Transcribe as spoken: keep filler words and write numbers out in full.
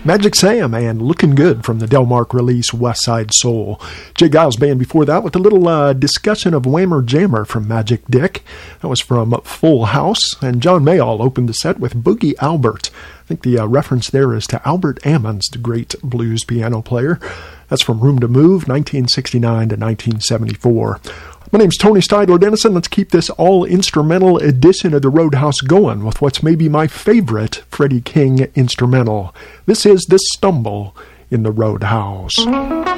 Magic Sam and Looking Good from the Delmark release West Side Soul. Jay Giles Band before that with a little uh, discussion of Whammer Jammer from Magic Dick. That was from Full House. And John Mayall opened the set with Boogie Albert. I think the uh, reference there is to Albert Ammons, the great blues piano player. That's from Room to Move, nineteen sixty-nine to nineteen seventy-four. My name's Tony Steidler Dennison. Let's keep this all-instrumental edition of the Roadhouse going with what's maybe my favorite Freddie King instrumental. This is The Stumble in the Roadhouse.